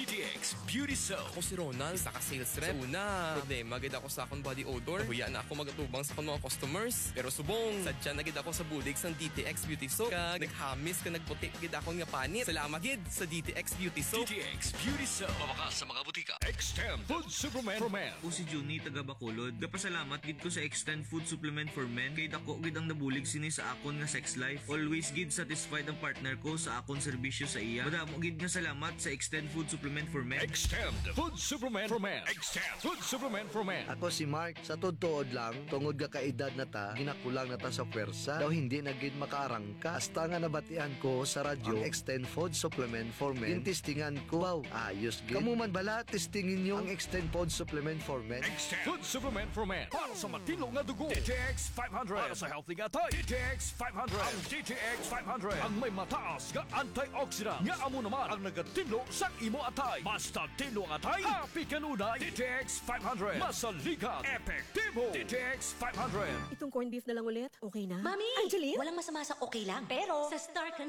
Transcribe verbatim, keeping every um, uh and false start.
D T X Beauty Soap. Ako si Ronald, saka sales rep. So una, problema gid ako sa akong body odor. Nahuya na ako magatubang sa akong mga customers. Pero subong, sadya na gid ako sa bulig sa D T X Beauty Soap. Kag naghamis ka nagputi gid akong nga panit. Salamat gid sa D T X Beauty Soap. D T X Beauty Soap. Mabakas sa mga butika. Extend Food Supplement for Men. Ako si Juni taga Bacolod. Gapasalamat gid ko sa Extend Food Supplement for Men kay dako gid ang nabulig sini sa akon nga sex life. Always gid satisfied ang partner ko sa akon serbisyo sa iya. Madamo gid nga salamat sa Extend Food Supplement for Men. Extend Food Supplement for Men. Extend Food Supplement for Men. Ako si Mark, sa todtood lang, tungod ga kaedad na ta, ginakulang na ta sa pwersa, daw hindi na gid makaarangka. Hasta nga nabatian ko sa radyo, ang Extend Food Supplement for Men. Tintistingan ko, wow, ayos gid. Kamu man bala, testingin nyo ang Extend Food Supplement for Men. Extend Food Supplement for Men. Para sa matino nga dugo. D T X five hundred. Para sa healthy nga tay. D T X five hundred. Ang D T X five hundred. Ang may mataas nga antioxidant. Nga amo naman ang nagatino sa imo atay. Basta tino ang atay, happy kanunay. D T X five hundred. Masaligan. Epektibo. D T X five hundred. Itong corned beef na lang ulit, okay na? Mami! Angeline? Walang masama sa okay lang. Pero, sa Star